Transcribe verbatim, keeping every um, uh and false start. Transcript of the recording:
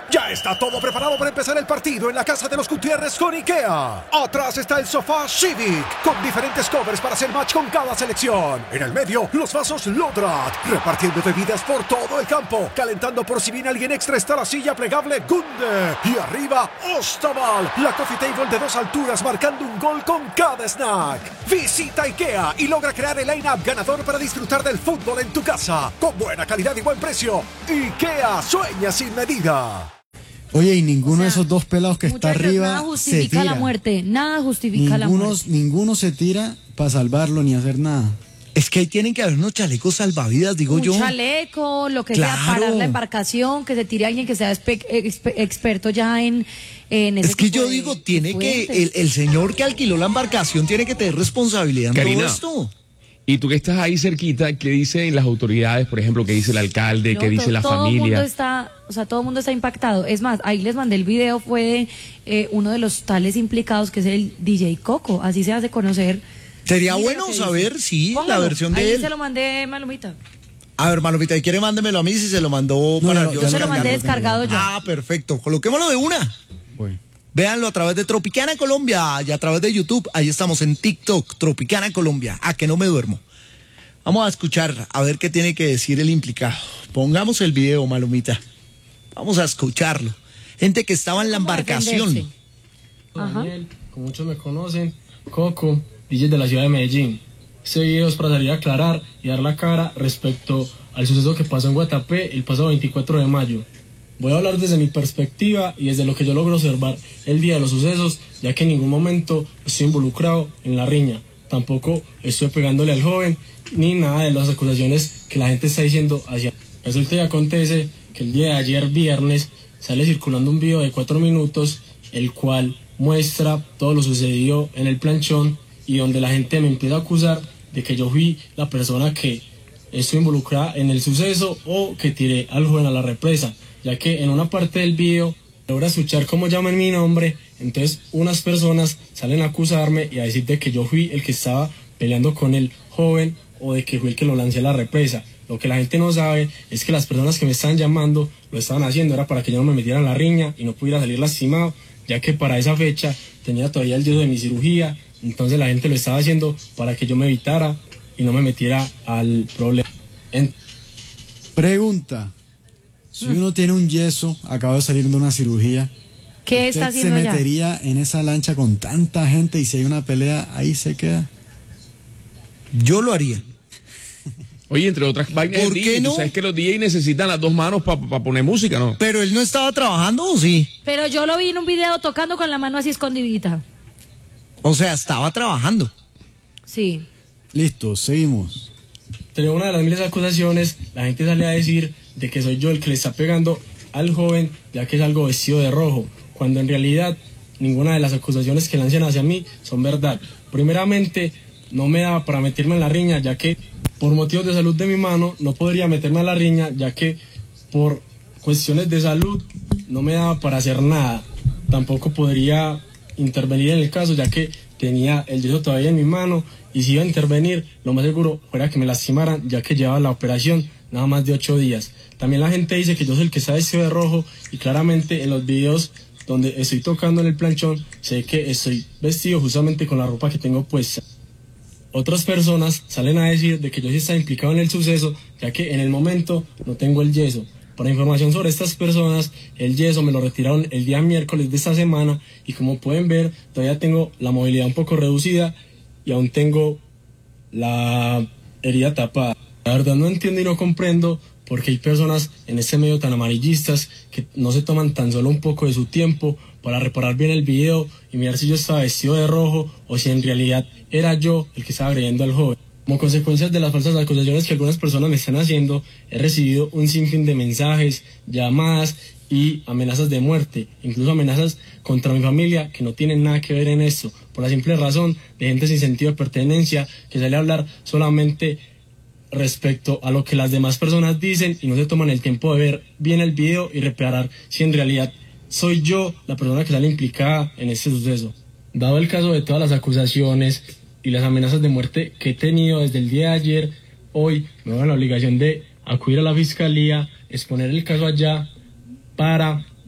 Ya está todo preparado para empezar el partido en la casa de los Gutiérrez con IKEA. Atrás está el sofá Civic, con diferentes covers para hacer match con cada selección. En el medio, los vasos Lodrat, repartiendo bebidas por todo el campo. Calentando por si viene alguien extra está la silla plegable Gunde. Y arriba, Ostaval, la coffee table de dos alturas marcando un gol con cada snack. Visita IKEA y logra crear el line-up ganador para disfrutar del fútbol en tu casa. Con buena calidad y buen precio. IKEA, sueña sin medida. Oye, y ninguno O sea, de esos dos pelados que está arriba nada se justifica tira. la muerte, nada justifica la Ninguno, muerte. ninguno se tira para salvarlo ni hacer nada. Es que ahí tienen que haber unos chalecos salvavidas, digo Un yo. chaleco, lo que Claro. sea, parar la embarcación, que se tire alguien que sea espe- expe- experto ya en, en ese Es que tipo yo de- digo, de tiene que, fuentes. el, el señor que alquiló la embarcación tiene que tener responsabilidad en Karina, todo esto. Y tú que estás ahí cerquita, ¿qué dicen las autoridades, por ejemplo, qué dice el alcalde, No, qué dice to- la todo el mundo familia? está, o sea, todo el mundo está impactado. Es más, ahí les mandé el video, fue de eh, uno de los tales implicados, que es el D J Coco, así se hace conocer. Sería Mira bueno lo que saber, dice. sí, la Póngalo, versión de ahí él. se lo mandé, Malumita. A ver, Malomita, ¿y quiere mándemelo a mí si se lo mandó No, para no, yo ya Se lo descargarlo? mandé descargado ya. Ah, perfecto. Coloquémoslo de una. Bueno. Véanlo a través de Tropicana Colombia y a través de YouTube. Ahí estamos en TikTok, Tropicana Colombia. A que no me duermo. Vamos a escuchar, a ver qué tiene que decir el implicado. Pongamos el video, Malomita. Vamos a escucharlo. Gente que estaba en la ¿Cómo embarcación. defenderse? Ajá. Daniel, como muchos me conocen, Coco, D J de la ciudad de Medellín. Este video es para salir a aclarar y dar la cara respecto al suceso que pasó en Guatapé el pasado veinticuatro de mayo. Voy a hablar desde mi perspectiva y desde lo que yo logro observar el día de los sucesos, ya que en ningún momento estoy involucrado en la riña. Tampoco estoy pegándole al joven, ni nada de las acusaciones que la gente está diciendo hacia. Resulta y acontece que el día de ayer, viernes, sale circulando un video de cuatro minutos, el cual muestra todo lo sucedido en el planchón y donde la gente me empieza a acusar de que yo fui la persona que estoy involucrada en el suceso o que tiré al joven a la represa, ya que en una parte del video logra escuchar cómo llaman mi nombre, entonces unas personas salen a acusarme y a decir de que yo fui el que estaba peleando con el joven o de que fui el que lo lancé a la represa. Lo que la gente no sabe es que las personas que me estaban llamando lo estaban haciendo era para que yo no me metiera en la riña y no pudiera salir lastimado, ya que para esa fecha tenía todavía el yeso de mi cirugía, entonces la gente lo estaba haciendo para que yo me evitara y no me metiera al problema. En- Pregunta. Si uno tiene un yeso, acaba de salir de una cirugía, ¿Qué ¿usted está se haciendo ya? metería en esa lancha con tanta gente y si hay una pelea, ahí se queda? Yo lo haría. Oye, entre otras vainas, ¿Por el qué D J, no? tú sabes que los D J necesitan las dos manos para poner música, ¿no? Pero él no estaba trabajando, ¿o sí? Pero yo lo vi en un video tocando con la mano así escondidita. O sea, estaba trabajando. Sí. Listo, seguimos. Entre una de las miles de acusaciones, la gente sale a decir de que soy yo el que le está pegando al joven, ya que es algo vestido de rojo, cuando en realidad ninguna de las acusaciones que lanzan hacia mí son verdad. Primeramente, no me daba para meterme en la riña, ya que por motivos de salud de mi mano no podría meterme a la riña, ya que por cuestiones de salud no me daba para hacer nada. Tampoco podría intervenir en el caso, ya que tenía el yeso todavía en mi mano, y si iba a intervenir, lo más seguro fuera que me lastimaran, ya que llevaba la operación nada más de ocho días. También la gente dice que yo soy el que está vestido de rojo, y claramente en los videos donde estoy tocando en el planchón, sé que estoy vestido justamente con la ropa que tengo puesta. Otras personas salen a decir de que yo sí estaba implicado en el suceso, ya que en el momento no tengo el yeso. Para información sobre estas personas, el yeso me lo retiraron el día miércoles de esta semana y como pueden ver, todavía tengo la movilidad un poco reducida y aún tengo la herida tapada. La verdad no entiendo y no comprendo por qué hay personas en este medio tan amarillistas que no se toman tan solo un poco de su tiempo para reparar bien el video y mirar si yo estaba vestido de rojo o si en realidad era yo el que estaba agrediendo al joven. Como consecuencia de las falsas acusaciones que algunas personas me están haciendo, he recibido un sinfín de mensajes, llamadas y amenazas de muerte, incluso amenazas contra mi familia que no tienen nada que ver en esto, por la simple razón de gente sin sentido de pertenencia que sale a hablar solamente respecto a lo que las demás personas dicen y no se toman el tiempo de ver bien el video y reparar si en realidad soy yo la persona que sale implicada en este suceso. Dado el caso de todas las acusaciones y las amenazas de muerte que he tenido desde el día de ayer, hoy me veo en la obligación de acudir a la fiscalía, exponer el caso allá para